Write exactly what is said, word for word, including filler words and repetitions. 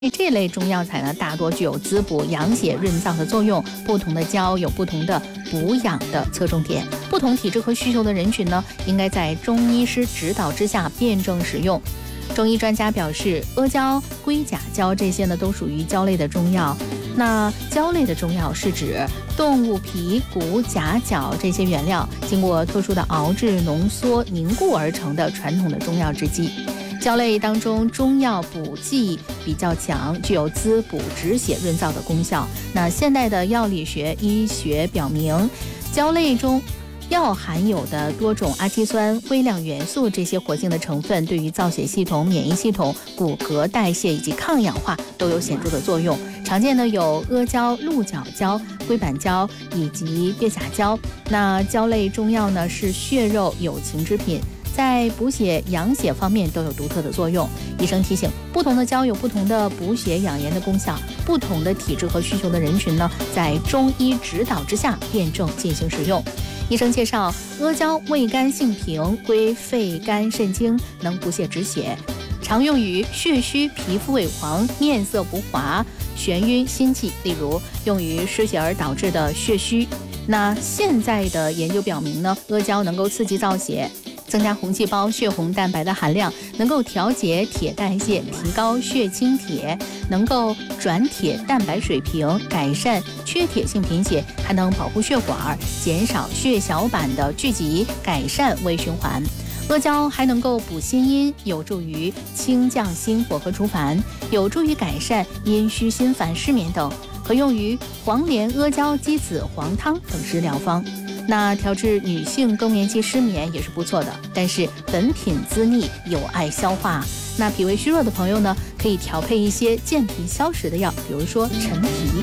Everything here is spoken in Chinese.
这类中药材呢，大多具有滋补、养血、润燥的作用。不同的胶有不同的补养的侧重点，不同体质和需求的人群呢，应该在中医师指导之下辩证使用。中医专家表示，阿胶、龟甲胶这些呢，都属于胶类的中药。那胶类的中药是指动物皮、骨、甲、角这些原料经过特殊的熬制、浓缩、凝固而成的传统的中药制剂。胶类当中，中药补剂比较强，具有滋补、止血、润燥的功效。那现代的药理学、医学表明，胶类中药含有的多种氨基酸、微量元素这些活性的成分，对于造血系统、免疫系统、骨骼代谢以及抗氧化都有显著的作用。常见的有阿胶、鹿角胶、龟板胶以及鳖甲胶。那胶类中药呢，是血肉有情之品，在补血养血方面都有独特的作用。医生提醒，不同的胶有不同的补血养颜的功效，不同的体质和需求的人群呢，在中医指导之下辩证进行使用。医生介绍，阿胶味甘性平，归肺肝肾经，能补血止血，常用于血虚、皮肤萎黄、面色不滑、眩晕、心悸，例如用于失血而导致的血虚。那现在的研究表明呢，阿胶能够刺激造血，增加红细胞血红蛋白的含量，能够调节铁代谢，提高血清铁，能够转铁蛋白水平，改善缺铁性贫血，还能保护血管，减少血小板的聚集，改善微循环。阿胶还能够补心阴，有助于清降心火和除烦，有助于改善阴虚心烦、失眠等，可用于黄连阿胶鸡子黄汤等之疗方。那调治女性更年期失眠也是不错的，但是本品滋腻，有碍消化。那脾胃虚弱的朋友呢，可以调配一些健脾消食的药，比如说陈皮。